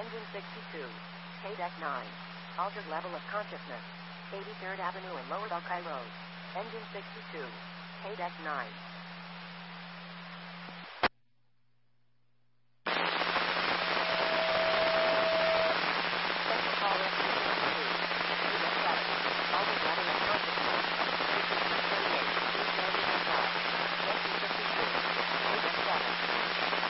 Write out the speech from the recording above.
Engine 62. KDEC 9. Altered level of consciousness. 83rd Avenue and Lower Buckeye Road. Engine 62. KDEC 9.